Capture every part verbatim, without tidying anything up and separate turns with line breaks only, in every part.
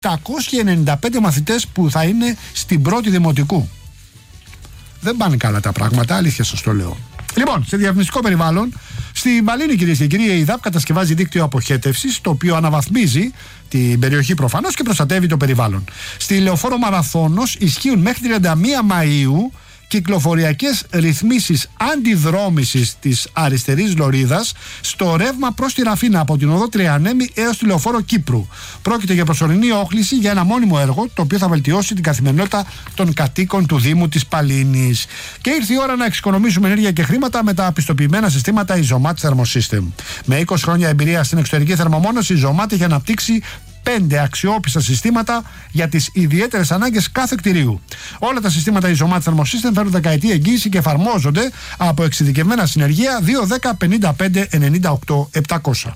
επτακόσιοι ενενήντα πέντε μαθητές που θα είναι στην πρώτη δημοτικού. Δεν πάνε καλά τα πράγματα, αλήθεια σας το λέω. Λοιπόν, σε διαφημιστικό περιβάλλον, στην Παλίνη, κυρίες και κύριοι, η ΕΙΔΑΠ κατασκευάζει δίκτυο αποχέτευσης, το οποίο αναβαθμίζει την περιοχή προφανώς και προστατεύει το περιβάλλον. Στη Λεωφόρο Μαραθώνος ισχύουν μέχρι τριάντα μία Μαΐου κυκλοφοριακές ρυθμίσεις αντιδρόμησης της αριστερής λωρίδας στο ρεύμα προς τη Ραφίνα από την οδό Τριανέμη έως τη Λεωφόρο Κύπρου. Πρόκειται για προσωρινή όχληση για ένα μόνιμο έργο, το οποίο θα βελτιώσει την καθημερινότητα των κατοίκων του Δήμου της Παλίνης. Και ήρθε η ώρα να εξοικονομήσουμε ενέργεια και χρήματα με τα πιστοποιημένα συστήματα Isomat Thermosystem. Με είκοσι χρόνια εμπειρία στην εξωτερική θερμομόνωση, η Isomat έχει αναπτύξει πέντε αξιόπιστα συστήματα για τις ιδιαίτερες ανάγκες κάθε κτηρίου. Όλα τα συστήματα Isomat Thermosystem φέρουν δεκαετή εγγύηση και εφαρμόζονται από εξειδικευμένα συνεργεία δύο δέκα πενήντα πέντε ενενήντα οκτώ επτακόσια.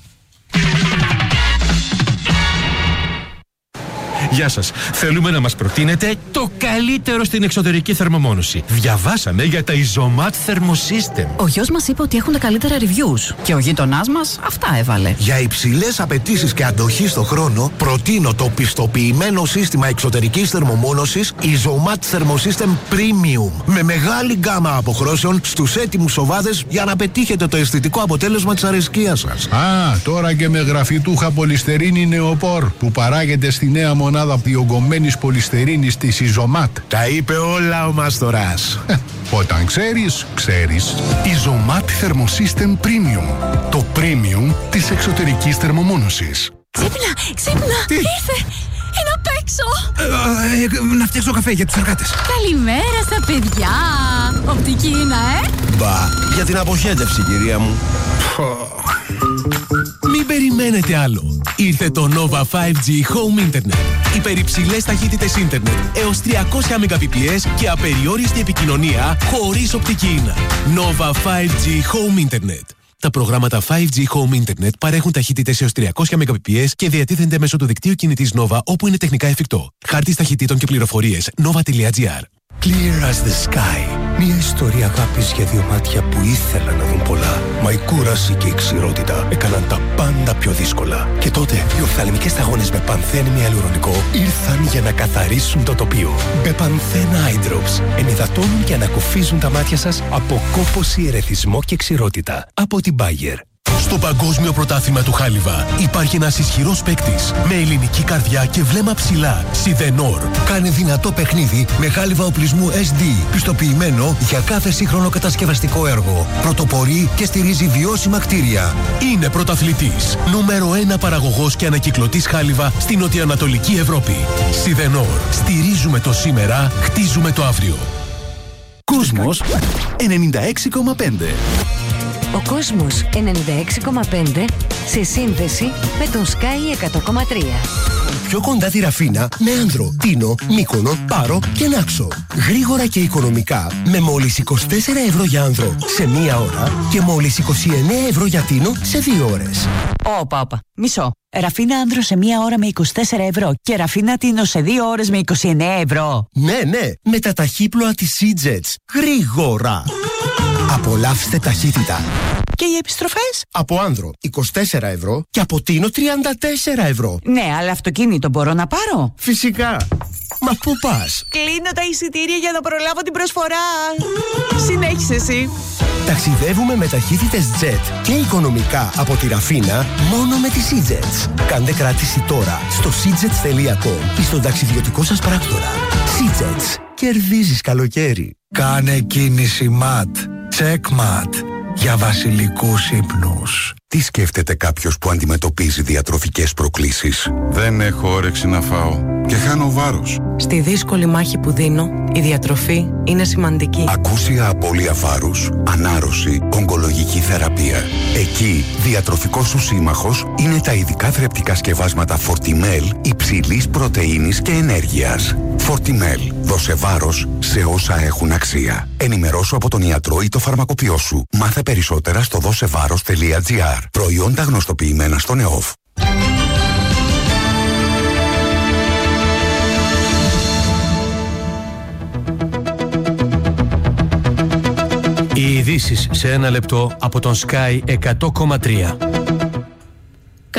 Γεια σας. Θέλουμε να μας προτείνετε το καλύτερο στην εξωτερική θερμομόνωση. Διαβάσαμε για τα Isomat Thermosystem.
Ο γιος μας είπε ότι έχουν τα καλύτερα reviews και ο γείτονάς μας αυτά έβαλε.
Για υψηλές απαιτήσεις και αντοχή στο χρόνο, προτείνω το πιστοποιημένο σύστημα εξωτερικής θερμομόνωσης Isomat Thermosystem Premium. Με μεγάλη γκάμα αποχρώσεων στους έτοιμους οβάδες για να πετύχετε το αισθητικό αποτέλεσμα της αρεσκίας σας.
Α, τώρα και με γραφιτούχα πολυστερίνη νεοπόρ που παράγεται στη νέα μονάδα διογκωμένης πολυστερίνης της Isomat.
Τα είπε όλα ο Μάστορας.
Ε, όταν ξέρεις, ξέρεις.
Isomat Thermosystem Premium. Το premium της εξωτερικής θερμομόνωσης.
Ξύπνα, ξύπνα,
Τι?
ήρθε. Είναι απ' έξω.
Ε, ε, να φτιάξω καφέ για τους εργάτες.
Καλημέρα στα παιδιά. Οπτική είναι, ε.
Μπα, για την αποχέτευση, κυρία μου.
Μην περιμένετε άλλο. Ήρθε το Nova φάιβ τζι Home Internet. Υπερυψηλές ταχύτητες ίντερνετ έως τριακόσια Mbps και απεριόριστη επικοινωνία χωρίς οπτική ίνα. Nova φάιβ τζι Home Internet. Τα προγράμματα φάιβ τζι Home Internet παρέχουν ταχύτητες έως τριακόσια Mbps και διατίθενται μέσω του δικτύου κινητής Nova όπου είναι τεχνικά εφικτό. Χάρτης ταχυτήτων και πληροφορίες nova τελεία gr.
Clear as the sky. Μια ιστορία αγάπης για δύο μάτια που ήθελαν να δουν πολλά. Μα η κούραση και η ξηρότητα έκαναν τα πάντα πιο δύσκολα. Και τότε οι οφθαλμικές σταγόνες με πανθένη ιαλουρονικό ήρθαν για να καθαρίσουν το τοπίο. Μπεπανθέν Eye Drops ενυδατώνουν και ανακουφίζουν τα μάτια σας από κόπωση, ερεθισμό και ξηρότητα. Από την Bayer.
Στο Παγκόσμιο Πρωτάθλημα του Χάλιβα υπάρχει ένας ισχυρός παίκτης με ελληνική καρδιά και βλέμμα ψηλά. Σιδενόρ.
Κάνε δυνατό παιχνίδι με χάλιβα οπλισμού ες ντι, πιστοποιημένο για κάθε σύγχρονο κατασκευαστικό έργο. Πρωτοπορεί και στηρίζει βιώσιμα κτίρια.
Είναι πρωταθλητής. Νούμερο ένα παραγωγός και ανακυκλωτής χάλιβα στην νοτιοανατολική Ευρώπη. Σιδενόρ. Στηρίζουμε το σήμερα, χτίζουμε το αύριο.
Κόσμος ενενήντα έξι κόμμα πέντε.
Ο Κόσμος ενενήντα έξι κόμμα πέντε σε σύνδεση με τον Sky εκατό κόμμα τρία.
Πιο κοντά τη Ραφίνα με Άνδρο, Τίνο, Μύκονο, Πάρο και Νάξο. Γρήγορα και οικονομικά με μόλις είκοσι τέσσερα ευρώ για Άνδρο σε μία ώρα και μόλις είκοσι εννέα ευρώ για Τίνο σε δύο ώρες.
Όπα, όπα. Μισό. Ραφίνα Άνδρο σε μία ώρα με είκοσι τέσσερα ευρώ και Ραφίνα Τίνο σε δύο ώρες με είκοσι εννέα ευρώ.
Ναι, ναι, με τα ταχύπλοα της Seajets. Γρήγορα. Απολαύστε ταχύτητα.
Και οι επιστροφές?
Από Άνδρο είκοσι τέσσερα ευρώ και από Τίνο τριάντα τέσσερα ευρώ.
Ναι, αλλά αυτοκίνητο μπορώ να πάρω?
Φυσικά. Μα πού πας?
Κλείνω τα εισιτήρια για να προλάβω την προσφορά. Συνέχισε εσύ.
Ταξιδεύουμε με ταχύτητες Jet και οικονομικά από τη Ραφίνα μόνο με τη Seajets. Κάντε κράτηση τώρα στο seajets τελεία com ή στον ταξιδιωτικό σας πράκτορα. Seajets. Κερδίζεις καλοκαίρι.
Κάνε κίνηση ματ. Checkmat. Για βασιλικούς ύπνους.
Τι σκέφτεται κάποιος που αντιμετωπίζει διατροφικές προκλήσεις?
Δεν έχω όρεξη να φάω και χάνω βάρος.
Στη δύσκολη μάχη που δίνω, η διατροφή είναι σημαντική.
Ακούσια απώλεια βάρους, ανάρρωση, ογκολογική θεραπεία. Εκεί, διατροφικός σου σύμμαχος είναι τα ειδικά θρεπτικά σκευάσματα Fortimel υψηλής πρωτεΐνης και ενέργειας. Fortimel. Δώσε βάρος σε όσα έχουν αξία. Ενημερώσου από τον ιατρό ή το φαρμακοποιό σου. Μάθε περισσότερα στο δώσεβάρος τελεία gr. Προϊόντα γνωστοποιημένα στον ΕΟΦ.
Οι ειδήσεις σε ένα λεπτό από τον Sky εκατό κόμμα τρία.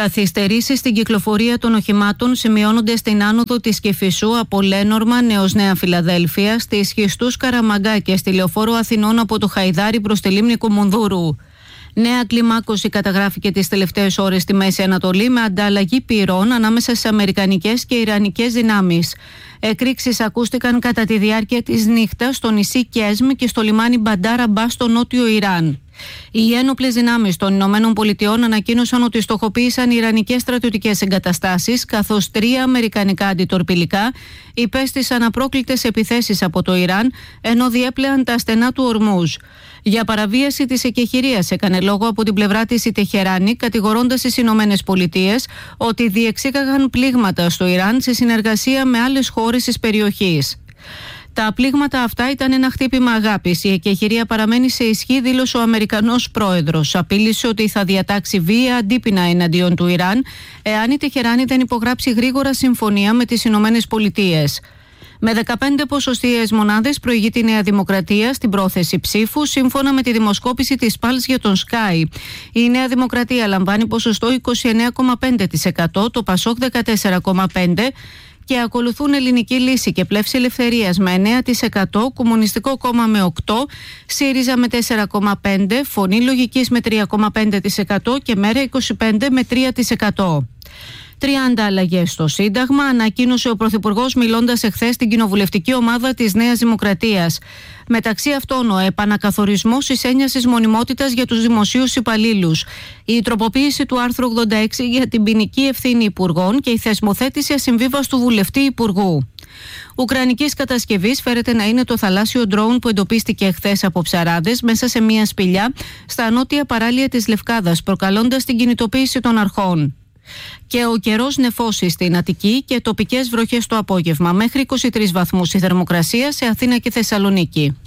Καθυστερήσεις στην κυκλοφορία των οχημάτων σημειώνονται στην άνοδο της Κηφισού από Λένορμαν έως Νέα Φιλαδέλφεια, στις Χιστούς Καραμαγκά και στη Λεωφόρο Αθηνών από το Χαϊδάρι προς τη λίμνη Κουμουνδούρου. Νέα κλιμάκωση καταγράφηκε τις τελευταίες ώρες στη Μέση Ανατολή με ανταλλαγή πυρών ανάμεσα στις αμερικανικές και ιρανικές δυνάμεις. Εκρήξεις ακούστηκαν κατά τη διάρκεια της νύχτας στο νησί Κέσμ και στο λιμάνι Μπαντάρ Αμπάς στο νότιο Ιράν. Οι ένοπλες δυνάμεις των Ηνωμένων Πολιτειών ανακοίνωσαν ότι στοχοποίησαν ιρανικές στρατιωτικές εγκαταστάσεις, καθώς τρία αμερικανικά αντιτορπιλικά υπέστησαν απρόκλητες επιθέσεις από το Ιράν, ενώ διέπλεαν τα στενά του Ορμούζ. Για παραβίαση της εκεχηρίας έκανε λόγο από την πλευρά της η Τεχεράνη, κατηγορώντας τις Ηνωμένες Πολιτείες ότι διεξήγαγαν πλήγματα στο Ιράν σε συνεργασία με άλλες χώρες της περιοχής. Τα πλήγματα αυτά ήταν ένα χτύπημα αγάπης. Η εκεχηρία παραμένει σε ισχύ, δήλωσε ο Αμερικανός πρόεδρος. Απείλησε ότι θα διατάξει βία αντίπεινα εναντίον του Ιράν, εάν η Τεχεράνη δεν υπογράψει γρήγορα συμφωνία με τις Ηνωμένες Πολιτείες. Με δεκαπέντε ποσοστιαίες μονάδες προηγεί η Νέα Δημοκρατία στην πρόθεση ψήφου, σύμφωνα με τη δημοσκόπηση της Pulse για τον Sky. Η Νέα Δημοκρατία λαμβάνει ποσοστό είκοσι εννέα κόμμα πέντε τοις εκατό, το Πασόκ δεκατέσσερα κόμμα πέντε τοις εκατό και ακολουθούν Ελληνική Λύση και Πλεύση Ελευθερίας με εννέα τοις εκατό, Κομμουνιστικό Κόμμα με οκτώ τοις εκατό, ΣΥΡΙΖΑ με τέσσερα κόμμα πέντε τοις εκατό, Φωνή Λογικής με τρία κόμμα πέντε τοις εκατό και Μέρα είκοσι πέντε τοις εκατό με τρία τοις εκατό. τριάντα αλλαγές στο Σύνταγμα, ανακοίνωσε ο Πρωθυπουργός μιλώντας εχθές στην κοινοβουλευτική ομάδα της Νέας Δημοκρατίας. Μεταξύ αυτών, ο επανακαθορισμός της έννοιας της μονιμότητας για τους δημοσίους υπαλλήλους, η τροποποίηση του άρθρου ογδόντα έξι για την ποινική ευθύνη υπουργών και η θεσμοθέτηση ασυμβίβαστου βουλευτή υπουργού. Ουκρανικής κατασκευής φέρεται να είναι το θαλάσσιο ντρόουν που εντοπίστηκε χθες από ψαράδες μέσα σε μια σπηλιά στα νότια παράλια της Λευκάδας, προκαλώντας την κινητοποίηση των αρχών. Και ο καιρός νεφώσει στην Αττική και τοπικές βροχές το απόγευμα, μέχρι είκοσι τρεις βαθμούς η θερμοκρασία σε Αθήνα και Θεσσαλονίκη.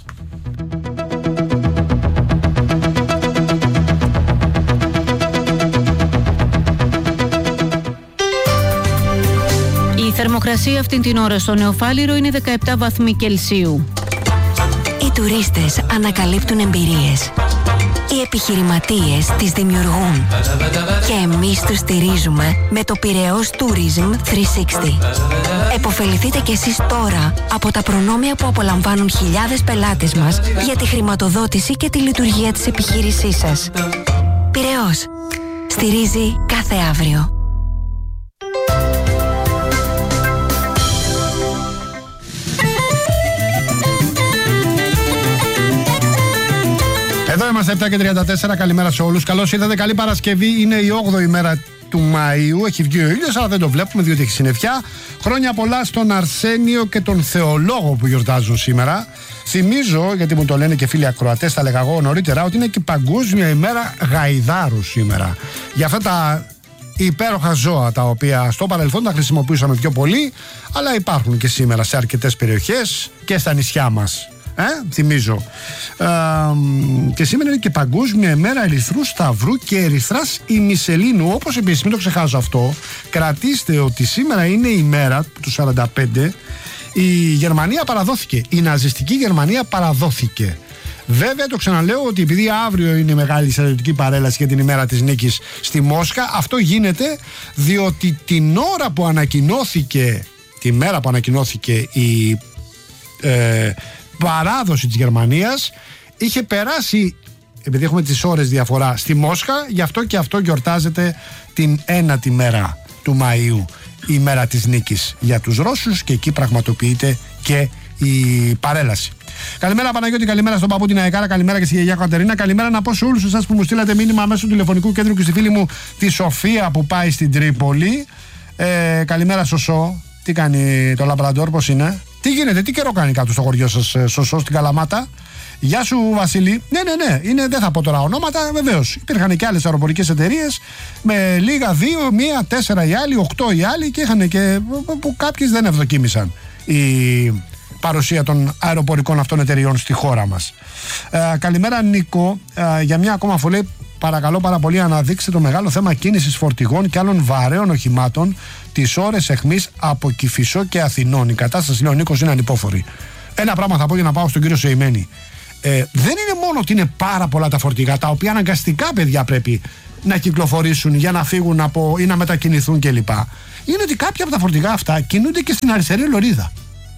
Η θερμοκρασία αυτήν την ώρα στο Νεοφάλιρο είναι δεκαεπτά βαθμοί Κελσίου.
Οι τουρίστες ανακαλύπτουν εμπειρίες. Οι επιχειρηματίες τις δημιουργούν. Και εμείς τους στηρίζουμε με το Πειραιώς Tourism τριακόσια εξήντα. Εποφεληθείτε κι εσείς τώρα από τα προνόμια που απολαμβάνουν χιλιάδες πελάτες μας για τη χρηματοδότηση και τη λειτουργία της επιχείρησής σας. Πειραιώς. Στηρίζει κάθε αύριο.
Εδώ είμαστε επτά και τριάντα τέσσερα, καλημέρα σε όλους. Καλώς ήρθατε, καλή Παρασκευή. Είναι η όγδοη μέρα του Μαΐου. Έχει βγει ο ήλιος, αλλά δεν το βλέπουμε διότι έχει συννεφιά. Χρόνια πολλά στον Αρσένιο και τον Θεολόγο που γιορτάζουν σήμερα. Θυμίζω, γιατί μου το λένε και φίλοι ακροατές, τα λέγα εγώ νωρίτερα, ότι είναι και Παγκόσμια ημέρα γαϊδάρου σήμερα. Για αυτά τα υπέροχα ζώα τα οποία στο παρελθόν τα χρησιμοποιούσαμε πιο πολύ, αλλά υπάρχουν και σήμερα σε αρκετές περιοχές και στα νησιά μας. Ε, θυμίζω. Ε, και σήμερα είναι και Παγκόσμια ημέρα Ερυθρού Σταυρού και Ερυθράς ημισελήνου. Όπως επίσης, μην το ξεχάσω αυτό, κρατήστε ότι σήμερα είναι η μέρα του σαράντα πέντε. Η Γερμανία παραδόθηκε. Η ναζιστική Γερμανία παραδόθηκε. Βέβαια, το ξαναλέω ότι επειδή αύριο είναι μεγάλη στρατιωτική παρέλαση για την ημέρα της νίκης στη Μόσχα, αυτό γίνεται διότι την ώρα που ανακοινώθηκε, τη μέρα που ανακοινώθηκε η ε, παράδοση της Γερμανίας, είχε περάσει, επειδή έχουμε τις ώρες διαφορά, στη Μόσχα, γι' αυτό και αυτό γιορτάζεται την ένατη μέρα του Μαΐου, η μέρα της νίκης για τους Ρώσους, και εκεί πραγματοποιείται και η παρέλαση. Καλημέρα Παναγιώτη, καλημέρα στον παππού την Αεκάρα, καλημέρα και στη γιαγιά Κατερίνα. Καλημέρα να πω σε όλους εσάς που μου στείλατε μήνυμα μέσω του τηλεφωνικού κέντρου και στη φίλη μου τη Σοφία που πάει στην Τρίπολη. Ε, καλημέρα Σωσό, τι κάνει το Λαμπραντόρ, πώς είναι? Τι γίνεται, τι καιρό κάνει κάτω στο χωριό σας, Σωσό, στην Καλαμάτα? Γεια σου Βασίλη. Ναι, ναι, ναι, είναι, δεν θα πω τώρα ονόματα, βεβαίως. Υπήρχαν και άλλες αεροπορικές εταιρείες με λίγα δύο, μία, τέσσερα οι άλλοι, οκτώ οι άλλοι, και είχαν και που κάποιες δεν ευδοκίμησαν η παρουσία των αεροπορικών αυτών εταιρεών στη χώρα μας. Ε, καλημέρα Νίκο, ε, για μια ακόμα φορά παρακαλώ πάρα πολύ αναδείξτε το μεγάλο θέμα κίνησης φορτηγών και άλλων βαρέων οχημάτων τις ώρες εχμής από Κηφισό και Αθηνών. Η κατάσταση, λέει ο Νίκος, είναι ανυπόφορη. Ένα πράγμα θα πω για να πάω στον κύριο Σεϊμένη. Ε, δεν είναι μόνο ότι είναι πάρα πολλά τα φορτηγά, τα οποία αναγκαστικά, παιδιά, πρέπει να κυκλοφορήσουν για να φύγουν από, ή να μετακινηθούν κλπ. Είναι ότι κάποια από τα φορτηγά αυτά κινούνται και στην αριστερή λωρίδα.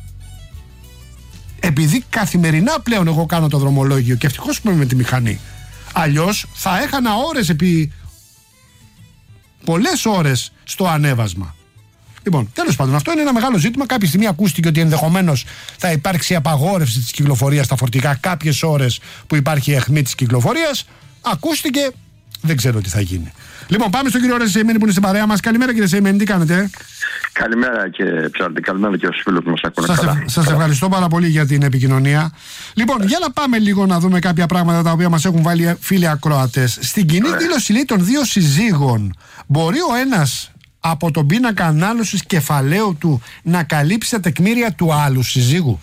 Επειδή καθημερινά πλέον εγώ κάνω το δρομολόγιο και ευτυχώς που είμαι με τη μηχανή. Αλλιώς θα έχανα ώρες επί πολλές ώρες στο ανέβασμα. Λοιπόν, τέλος πάντων, αυτό είναι ένα μεγάλο ζήτημα. Κάποια στιγμή ακούστηκε ότι ενδεχομένως θα υπάρξει απαγόρευση της κυκλοφορίας στα φορτηγά κάποιες ώρες που υπάρχει αιχμή της κυκλοφορίας. Ακούστηκε, δεν ξέρω τι θα γίνει. Λοιπόν, πάμε στον κύριο Σεϊμένη που είναι στην παρέα μας. Καλημέρα, κύριε Σεϊμένη, τι κάνετε?
Καλημέρα και Ψάρτη, καλημέρα και στους φίλους που μας ακούνε.
Σας,
καλά.
Ευ, σας ευχαριστώ πάρα πολύ για την επικοινωνία. Λοιπόν, για να πάμε λίγο να δούμε κάποια πράγματα τα οποία μας έχουν βάλει φίλοι ακροατές. Στην κοινή
ναι.
δήλωση λέει, των δύο συζύγων, μπορεί ο ένας από τον πίνακα ανάλυσης κεφαλαίου του να καλύψει τα τεκμήρια του άλλου συζύγου?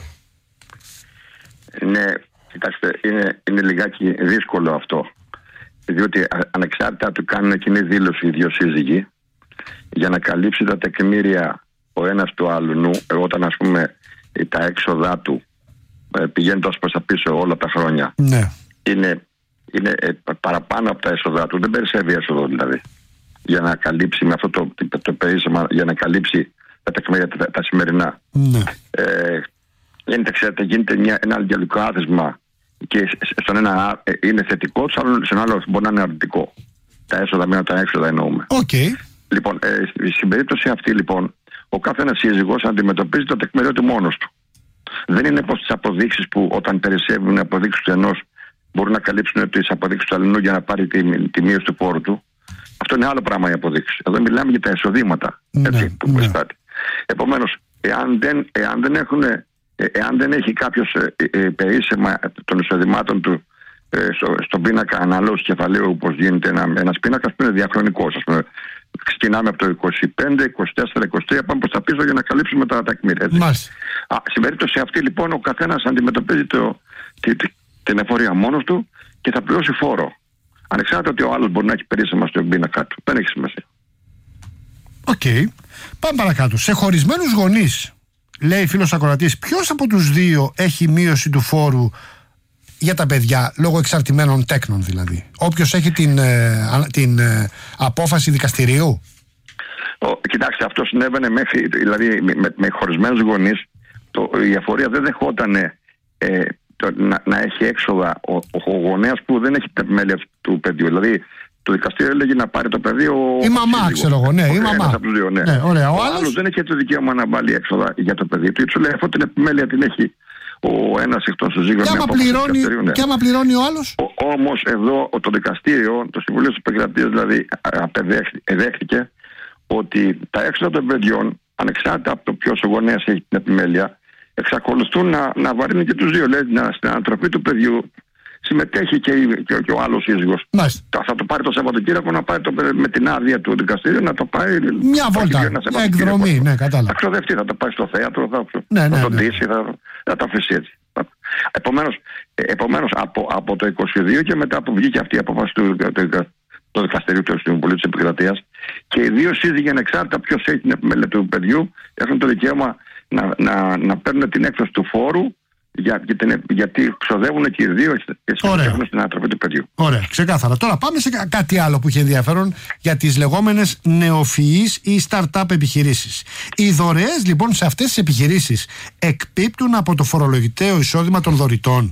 Ναι, κοιτάξτε, είναι, είναι λιγάκι δύσκολο αυτό. Διότι ανεξάρτητα του κάνουν κοινή δήλωση οι δύο σύζυγοι, για να καλύψει τα τεκμήρια ο ένας του άλλου, όταν ας πούμε τα έξοδά του πηγαίνοντας προς τα πίσω όλα τα χρόνια,
ναι. είναι,
είναι παραπάνω από τα έσοδά του, δεν περισσεύει έσοδο δηλαδή, για να καλύψει με αυτό το, το, το περίσσεμα, για να καλύψει τα τεκμήρια τα, τα σημερινά.
Ναι.
Ε, γίνεται, ξέρετε, γίνεται μια, ένα διαλογικό άθροισμα και στον ένα είναι θετικό, στον άλλο μπορεί να είναι αρνητικό. Τα έσοδα μένουν τα έξοδα εννοούμε.
Okay.
Λοιπόν, ε, στην περίπτωση αυτή λοιπόν, ο κάθε ένας σύζυγος αντιμετωπίζει το τεκμήριο του μόνος του. Δεν είναι πως τις αποδείξεις που όταν περισσεύουν οι αποδείξεις του ενός μπορούν να καλύψουν τις αποδείξεις του αλληνού για να πάρει τη, τη μείωση του φόρου του. Αυτό είναι άλλο πράγμα η αποδείξη. Εδώ μιλάμε για τα εισοδήματα. Έτσι, ναι, που ναι. Επομένως, εάν δεν, εάν δεν έχουν. Εάν δεν έχει κάποιος ε, ε, περίσσεμα των εισοδημάτων του ε, στο, στον πίνακα αναλόγως κεφαλαίου, όπως γίνεται ένα, ένας πίνακας που είναι διαχρονικός, ας πούμε, ξεκινάμε από το είκοσι πέντε, είκοσι τέσσερα, είκοσι τρία, πάμε προς τα πίσω για να καλύψουμε τα τεκμήρια. Στην περίπτωση αυτή λοιπόν ο καθένας αντιμετωπίζει το, τη, τη, την εφορία μόνος του και θα πληρώσει φόρο. Ανεξάρτητα ότι ο άλλος μπορεί να έχει περίσσεμα στον πίνακα του. Δεν έχει σημασία.
Οκ. Okay. Πάμε παρακάτω. Σε χωρισμένους γονείς, λέει φίλος ακροατής, ποιος από τους δύο έχει μείωση του φόρου για τα παιδιά, λόγω εξαρτημένων τέκνων δηλαδή? Όποιος έχει την, ε, την ε, απόφαση δικαστηρίου.
Ο, κοιτάξτε, αυτό συνέβαινε μέχρι, δηλαδή με, με, με χωρισμένους γονείς, το, η αφορία δεν δεχόταν ε, το, να, να έχει έξοδα ο, ο, ο γονέας που δεν έχει τα επιμέλεια του παιδιού. Δηλαδή το δικαστήριο έλεγε να πάρει το παιδί ο.
Η μαμά, σύζυγος. Ξέρω εγώ, ναι, η μαμά.
Δύο, ναι.
Ναι, ωραία. Ο,
ο
άλλος
άλλος δεν έχει το δικαίωμα να βάλει έξοδα για το παιδί του. Του λέει αυτό την επιμέλεια την έχει ο ένας εκ των συζύγων.
Και άμα πληρώνει, ναι. και άμα πληρώνει ο άλλος.
Όμως εδώ το δικαστήριο, το Συμβουλίο της Επικρατείας δηλαδή, δέχτηκε ότι τα έξοδα των παιδιών, ανεξάρτητα από το ποιος ο γονέας έχει την επιμέλεια, εξακολουθούν να, να βαρύνουν και τους δύο. Λέει, να, στην ανατροφή του παιδιού συμμετέχει και, και, και ο άλλος σύζυγος. Θα το πάρει το Σαββατοκύριακο, να πάει το, με την άδεια του δικαστήριου να το πάει.
Μια βόλτα, μια εκδρομή, ναι, κατάλαβα.
Θα ξοδευτεί, θα το πάει στο θέατρο, θα,
ναι, ναι,
θα τον
ναι.
ντύσει, θα, θα το αφήσει έτσι. Επομένως, επομένως από, από το είκοσι δύο και μετά που βγήκε αυτή η απόφαση του το δικαστηρίου του Συμβουλίου της Επικρατείας, και οι δύο σύζυγοι, ανεξάρτητα ποιος έχει την επιμέλεια του παιδιού, έχουν το δικαίωμα να, να, να παίρνουν την έκδοση του φόρου. Για, για την, γιατί ξοδεύουν και οι δύο και συμμετέχουν στην ανατροφή του παιδιού.
Ωραία, ξεκάθαρα. Τώρα πάμε σε κάτι άλλο που έχει ενδιαφέρον για τις λεγόμενες νεοφυείς ή start-up επιχειρήσεις. Οι δωρεές λοιπόν σε αυτές τις επιχειρήσεις εκπίπτουν από το φορολογητέο εισόδημα των δωρητών?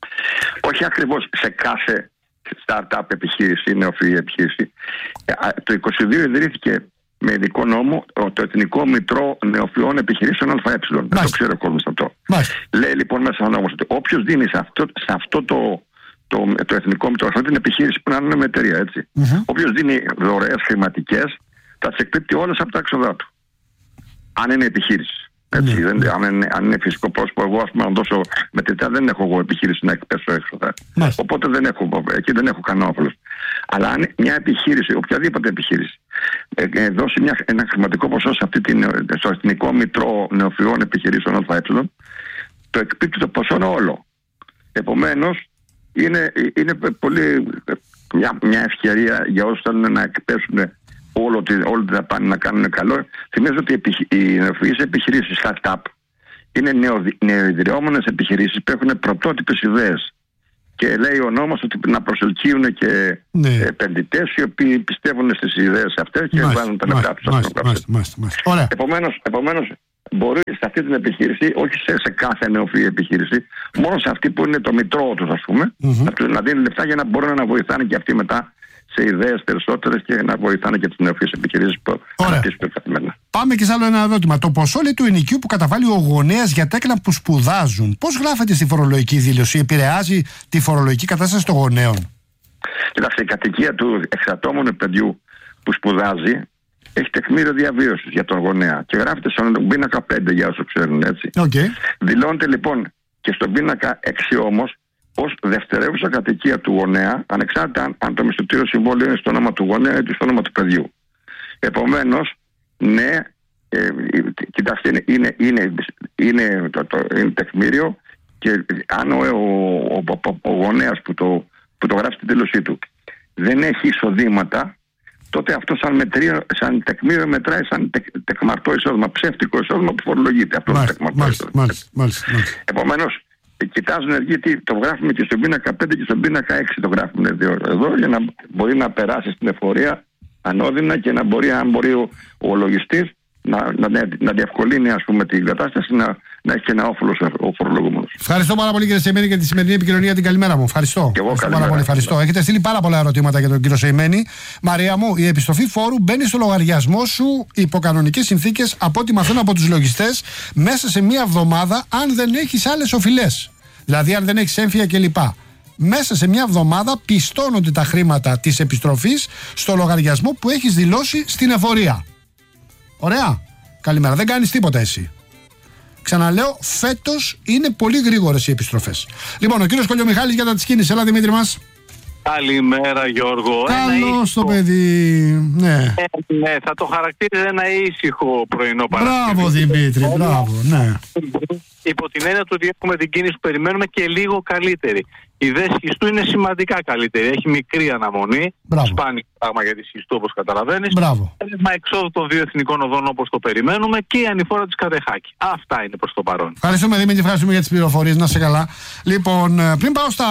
Όχι ακριβώς σε κάθε start-up επιχείρηση ή νεοφυή επιχείρηση. Το είκοσι δύο ιδρύθηκε με ειδικό νόμο το Εθνικό Μητρό Νεοφυών Επιχειρήσεων ΑΕ. Δεν το ξέρει ο κόσμος αυτό.
Μάλιστα.
Λέει λοιπόν μέσα στον νόμο ότι όποιος δίνει σε αυτό, σε αυτό το, το, το Εθνικό Μητρό, αυτή την επιχείρηση που να είναι με εταιρεία, έτσι. Mm-hmm. Όποιος δίνει δωρεές χρηματικές, θα τις εκπίπτει όλες από τα έξοδά του. Αν είναι επιχείρηση. Έτσι, mm-hmm. δεν, αν, είναι, αν είναι φυσικό πρόσωπο, εγώ ας πούμε να δώσω μετρητά, δεν έχω εγώ επιχείρηση να εκπέσω έξοδα. Mm-hmm. Οπότε δεν έχω, εκεί δεν έχω κανένα όφελος. Αλλά αν μια επιχείρηση, οποιαδήποτε επιχείρηση, ε, ε, δώσει μια, ένα χρηματικό ποσό σε αυτή την, στο Εθνικό Μητρό Νεοφυών Επιχειρήσεων ΑΕ, το εκπίπτει το ποσό όλο. Επομένως, είναι, είναι πολύ, μια, μια ευκαιρία για όσους θέλουν να εκπέσουν όλο τη, όλη την δαπάνη να κάνουν καλό. Θυμίζω ότι οι νεοφυείς επιχειρήσεις startup είναι νεοειδρυόμενες επιχειρήσεις που έχουν πρωτότυπες ιδέες Και λέει ο νόμος ότι να προσελκύουν και ναι. επενδυτές οι οποίοι πιστεύουν στις ιδέες αυτές και μάλιστα, βάζουν τα λεφτά τους. Επομένως, επομένως, μπορεί σε αυτή την επιχείρηση, όχι σε, σε κάθε νεοφυή επιχείρηση, μόνο σε αυτή που είναι το μητρό τους, ας πούμε, mm-hmm. να, να δίνουν λεφτά για να μπορούν να βοηθάνε και αυτοί μετά σε ιδέες περισσότερες και να βοηθάνε και τις νεοφυείς επιχειρήσεις που αναπτύσσουν καθημερινά. Πάμε και σε άλλο ένα ερώτημα. Το ποσό λέει, του ενοικίου που καταβάλει ο γονέας για τα έκνα που σπουδάζουν, πώς γράφεται στη φορολογική δήλωση, επηρεάζει τη φορολογική κατάσταση των γονέων? Κοιτάξτε, η κατοικία του εξατόμων παιδιού που σπουδάζει έχει τεκμήριο διαβίωσης για τον γονέα και γράφεται στον πίνακα πέντε για όσους ξέρουν, έτσι. Okay. Δηλώνεται λοιπόν και στον πίνακα έξι όμως ως δευτερεύουσα κατοικία του γονέα, ανεξάρτητα αν, αν το μισθωτήριο συμβόλαιο είναι στο όνομα του γονέα ή στο όνομα του παιδιού. Επομένως, ναι, ε, κοιτάξτε, είναι, είναι, είναι, είναι, το, το, είναι τεκμήριο και αν ο, ο, ο, ο, ο γονέας που το, που το γράφει στην δήλωσή του δεν έχει εισοδήματα, τότε αυτό σαν, μετρίο, σαν τεκμήριο μετράει σαν τε, τεκμαρτό εισόδημα, ψεύτικο εισόδημα που φορολογείται. Αυτό μάλιστα, το τεκμαρτό εισόδημα. Μάλιστα, μάλιστα, μάλιστα. Επομένως, κοιτάζουν γιατί το γράφουμε και στον πίνακα πέντε και στον πίνακα έξι το γράφουμε εδώ για να μπορεί να περάσει στην εφορία ανώδυνα και να μπορεί, αν μπορεί ο, ο λογιστής να, να, να διευκολύνει, ας πούμε, την κατάσταση, να, να έχει και ένα όφελος ο φορολογούμενος. Ευχαριστώ πάρα πολύ, κύριε Σεϊμένη, για τη σημερινή επικοινωνία. Την καλημέρα μου. Ευχαριστώ. Και εγώ ευχαριστώ πάρα πολύ. Ευχαριστώ. Έχετε στείλει πάρα πολλά ερωτήματα για τον κύριο Σεϊμένη. Μαρία μου, η επιστροφή φόρου μπαίνει στο λογαριασμό σου υπό κανονικές συνθήκες, από ό,τι μαθαίνω από τους λογιστές, μέσα σε μία εβδομάδα, αν δεν έχεις άλλες οφειλές. Δηλαδή, αν δεν έχεις έμφυα κλπ. Μέσα σε μια εβδομάδα πιστώνονται τα χρήματα της επιστροφής στο λογαριασμό που έχεις δηλώσει στην εφορία. Ωραία. Καλημέρα. Δεν κάνεις τίποτα εσύ. Ξαναλέω, φέτος είναι πολύ γρήγορες οι επιστροφές. Λοιπόν, ο κύριος Κολιομιχάλης για τα της κίνησης. Έλα, Δημήτρη μας.
Καλημέρα, Γιώργο.
Καλώς το παιδί. Ναι.
Ε, ναι, θα το χαρακτήριζε ένα ήσυχο πρωινό Παρασκευή.
Μπράβο, Δημήτρη, μπράβο. Ναι.
Υπό την έννοια του ότι έχουμε την κίνηση που περιμένουμε και λίγο καλύτερη. Η δε σχιστού είναι σημαντικά καλύτερη. Έχει μικρή αναμονή. Σπάνιο πράγμα για τη σχιστού, όπως καταλαβαίνεις. Ένα εξόδου των δύο εθνικών οδών όπως το περιμένουμε και η ανηφόρα της Κατεχάκη. Αυτά είναι προς το παρόν.
Ευχαριστούμε, Δημήτρη, ευχαριστούμε για τις πληροφορίες. Να σε καλά. Λοιπόν, πριν πάω στα...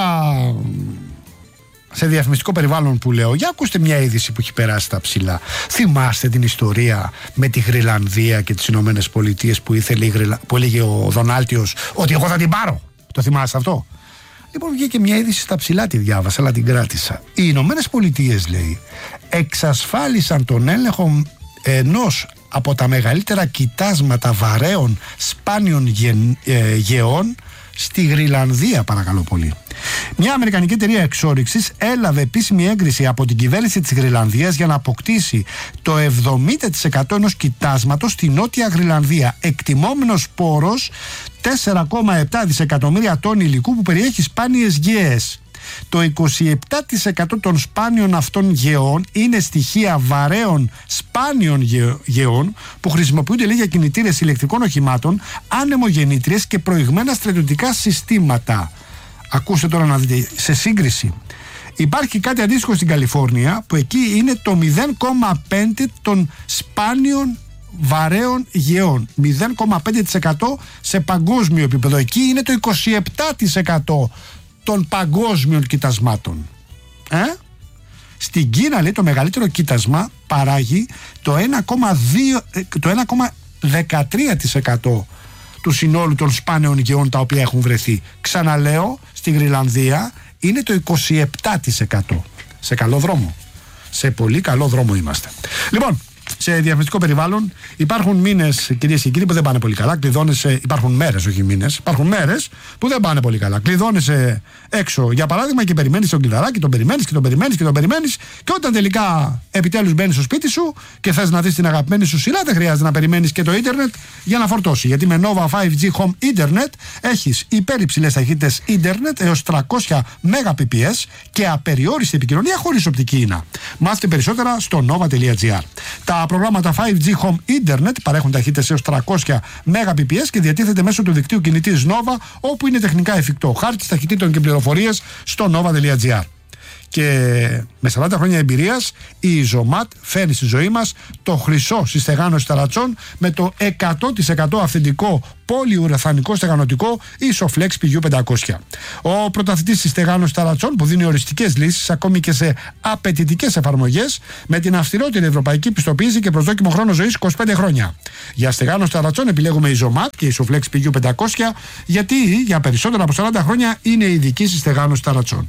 σε διαφημιστικό περιβάλλον που λέω, για ακούστε μια είδηση που έχει περάσει στα ψηλά. Θυμάστε την ιστορία με τη Γρυλανδία και τις Ηνωμένες Πολιτείες που ήθελε η Γρυλα... που έλεγε ο Δονάλτιος ότι εγώ θα την πάρω. Το θυμάστε αυτό? Λοιπόν, βγήκε μια είδηση στα ψηλά, τη διάβασα, αλλά την κράτησα. Οι Ηνωμένες Πολιτείες, λέει, εξασφάλισαν τον έλεγχο ενός από τα μεγαλύτερα κοιτάσματα βαρέων σπάνιων γε... ε, γεών στη Γρυλανδία, παρακαλώ πολύ. Μια αμερικανική εταιρεία εξόρυξης έλαβε επίσημη έγκριση από την κυβέρνηση της Γρυλανδίας για να αποκτήσει το εβδομήντα τοις εκατό ενός κοιτάσματος στη Νότια Γρυλανδία. Εκτιμόμενος πόρος τέσσερα κόμμα επτά δισεκατομμύρια τόνοι υλικού που περιέχει σπάνιες γέες. Το είκοσι επτά τοις εκατό των σπάνιων αυτών γεών είναι στοιχεία βαρέων σπάνιων γε, γεών που χρησιμοποιούνται, λέει, για κινητήρες ηλεκτρικών οχημάτων, ανεμογεννήτριες και προηγμένα στρατιωτικά συστήματα. Ακούστε τώρα να δείτε, σε σύγκριση. Υπάρχει κάτι αντίστοιχο στην Καλιφόρνια που εκεί είναι το μηδέν κόμμα πέντε των σπάνιων βαρέων γεών. μηδέν κόμμα πέντε τοις εκατό σε παγκόσμιο επίπεδο. Εκεί είναι το είκοσι επτά τοις εκατό των παγκόσμιων κοιτασμάτων. Ε? Στην Κίνα, λέει, το μεγαλύτερο κοίτασμα παράγει το ένα κόμμα δεκατρία τοις εκατό του συνόλου των σπάνιων γεών τα οποία έχουν βρεθεί. Ξαναλέω, στη Γρυλανδία είναι το είκοσι επτά τοις εκατό. Σε καλό δρόμο. Σε πολύ καλό δρόμο είμαστε. Λοιπόν, σε διαφημιστικό περιβάλλον υπάρχουν μήνες, κυρίες και κύριοι, που δεν πάνε πολύ καλά. Κλειδώνεσαι, υπάρχουν μέρες, όχι μήνες. Υπάρχουν μέρες που δεν πάνε πολύ καλά. Κλειδώνεσαι έξω, για παράδειγμα, και περιμένεις τον κλειδαράκι, τον περιμένεις και τον περιμένεις και τον περιμένεις. Και όταν τελικά επιτέλους μπαίνεις στο σπίτι σου και θες να δεις την αγαπημένη σου σειρά, δεν χρειάζεται να περιμένεις και το ίντερνετ για να φορτώσει. Γιατί με Nova φάιβ τζι Home Internet έχεις υπερυψηλές ταχύτητες ίντερνετ έως τριακόσια μεγαπιπιες και απεριόριστη επικοινωνία χωρίς οπτική ίνα. Μάθετε περισσότερα στο nova τελεία gr. Τα προγράμματα φάιβ τζι Home Internet παρέχουν ταχύτητες έως τριακόσια μεγαπιπιες και διατίθεται μέσω του δικτύου κινητής Nova, όπου είναι τεχνικά εφικτό. Χάρτης ταχυτήτων και πληροφορίες στο nova τελεία gr. Και με σαράντα χρόνια εμπειρίας η Ιζωμάτ φέρνει στη ζωή μας το χρυσό στη στεγάνωση ταρατσών με το εκατό τοις εκατό αυθεντικό πολυουραθανικό στεγανωτικό Isoflex πι γιου πεντακόσια. Ο πρωταθλητής της στεγάνωσης ταρατσών που δίνει οριστικές λύσεις ακόμη και σε απαιτητικές εφαρμογές με την αυστηρότερη ευρωπαϊκή πιστοποίηση και προσδόκιμο χρόνο ζωής είκοσι πέντε χρόνια. Για στεγάνωση ταρατσών επιλέγουμε Isomat και Isoflex πι γιου πεντακόσια γιατί για περισσότερα από σαράντα χρόνια είναι ειδική στη στεγάνωση ταρατσών.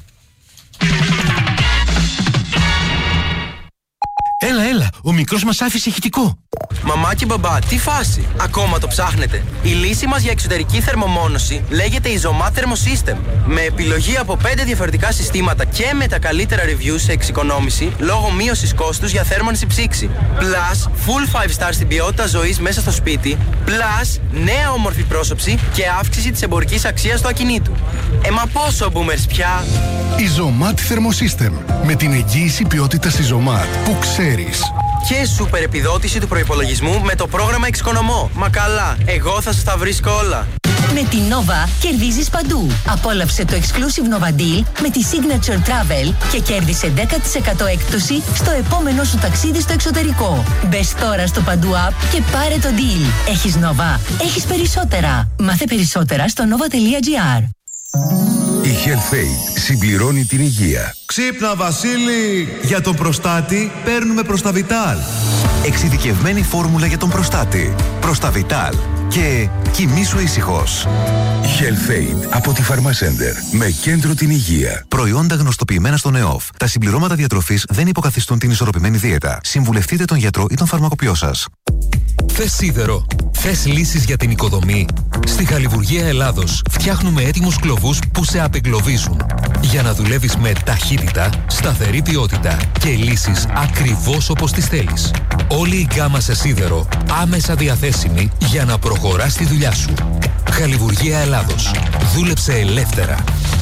Έλα, έλα, ο μικρός μας άφησε ηχητικό.
Μαμά και μπαμπά, τι φάση, ακόμα το ψάχνετε? Η λύση μας για εξωτερική θερμομόνωση λέγεται Isomat Thermosystem. Με επιλογή από πέντε διαφορετικά συστήματα και με τα καλύτερα reviews σε εξοικονόμηση λόγω μείωσης κόστους για θέρμανση ψήξη. Plus, full five star στην ποιότητα ζωής μέσα στο σπίτι. Plus, νέα όμορφη πρόσωψη και αύξηση της εμπορικής αξίας του ακινήτου. Ε, μα πόσο boomers πια!
Isomat Thermosystem. Με την εγγύηση ποιότητας Isomat που ξέρεις.
Και σούπερ επιδότηση του προϋπολογισμού με το πρόγραμμα Εξοικονομώ. Μα καλά, εγώ θα σας τα βρίσκω όλα.
Με την Nova κερδίζεις παντού. Απόλαυσε το Exclusive Nova Deal με τη Signature Travel και κέρδισε δέκα τοις εκατό έκπτωση στο επόμενο σου ταξίδι στο εξωτερικό. Μπες τώρα στο Παντού App και πάρε το deal. Έχεις Nova, έχεις περισσότερα. Μάθε περισσότερα στο nova τελεία gr.
Η HealthAid συμπληρώνει την υγεία.
Ξύπνα Βασίλη! Για τον προστάτη παίρνουμε Προσταβιτάλ.
Εξειδικευμένη φόρμουλα για τον προστάτη. Προσταβιτάλ. Και κοιμήσου ήσυχος.
HealthAid από τη Pharmacenter. Με κέντρο την υγεία.
Προϊόντα γνωστοποιημένα στον ΕΟΦ. Τα συμπληρώματα διατροφής δεν υποκαθιστούν την ισορροπημένη δίαιτα. Συμβουλευτείτε τον γιατρό ή τον φαρμακοποιό σας.
Θες σίδερο? Θες λύσεις για την οικοδομή? Στη Χαλιβουργία Ελλάδος φτιάχνουμε έτοιμους κλωβούς που σε απεγκλωβίζουν. Για να δουλεύεις με ταχύτητα, σταθερή ποιότητα και λύσεις ακριβώς όπως τις θέλεις. Όλη η γκάμα σε σίδερο άμεσα διαθέσιμη για να προχωράς τη δουλειά σου. Χαλιβουργία Ελλάδος. Δούλεψε ελεύθερα.